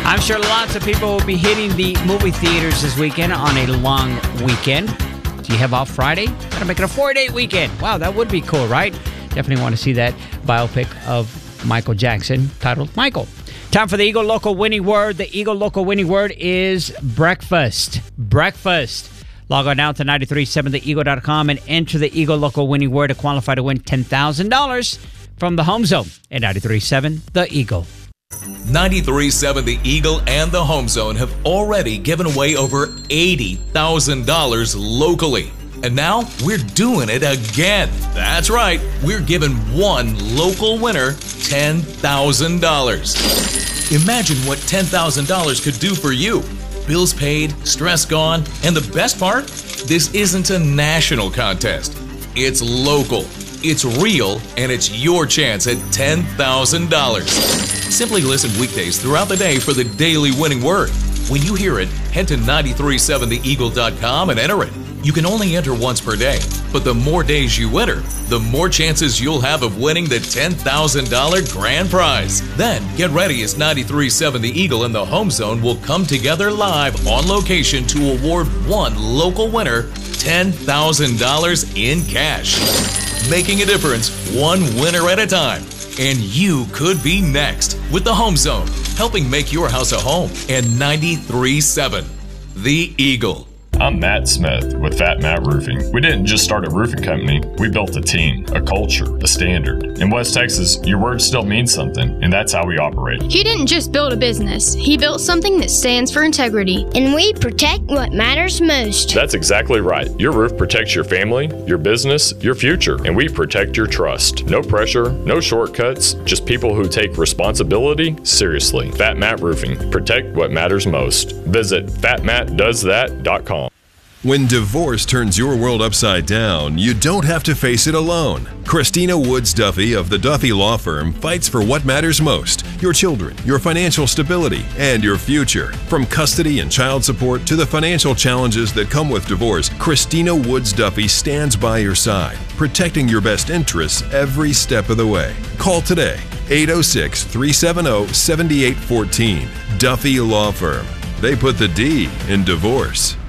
I'm sure lots of people will be hitting the movie theaters this weekend on a long weekend. Do you have off Friday? Gotta make it a 4-day weekend. Wow, that would be cool, right? Definitely want to see that biopic of Michael Jackson titled Michael. Time for the Eagle Local winning word. The Eagle Local winning word is breakfast. Breakfast. Log on now to 937theeagle.com and enter the Eagle Local winning word to qualify to win $10,000 from the Home Zone at 93.7 The Eagle. 93.7 The Eagle and the Home Zone have already given away over $80,000 locally. And now we're doing it again. That's right. We're giving one local winner $10,000. Imagine what $10,000 could do for you. Bills paid, stress gone, and the best part? This isn't a national contest. It's local, it's real, and it's your chance at $10,000. Simply listen weekdays throughout the day for the daily winning word. When you hear it, head to 937theeagle.com and enter it. You can only enter once per day, but the more days you enter, the more chances you'll have of winning the $10,000 grand prize. Then, get ready as 93.7 The Eagle and the Home Zone will come together live on location to award one local winner $10,000 in cash. Making a difference one winner at a time. And you could be next with the Home Zone, helping make your house a home. And 93.7 The Eagle. I'm Matt Smith with Fat Matt Roofing. We didn't just start a roofing company, we built a team, a culture, a standard. In West Texas, your word still means something, and that's how we operate. He didn't just build a business, he built something that stands for integrity. And we protect what matters most. That's exactly right. Your roof protects your family, your business, your future, and we protect your trust. No pressure, no shortcuts, just people who take responsibility seriously. Fat Matt Roofing. Protect what matters most. Visit fatmattdoesthat.com. When divorce turns your world upside down, you don't have to face it alone. Christina Woods Duffy of the Duffy Law Firm fights for what matters most: your children, your financial stability, and your future. From custody and child support to the financial challenges that come with divorce, Christina Woods Duffy stands by your side, protecting your best interests every step of the way. Call today, 806-370-7814. Duffy Law Firm. They put the D in divorce.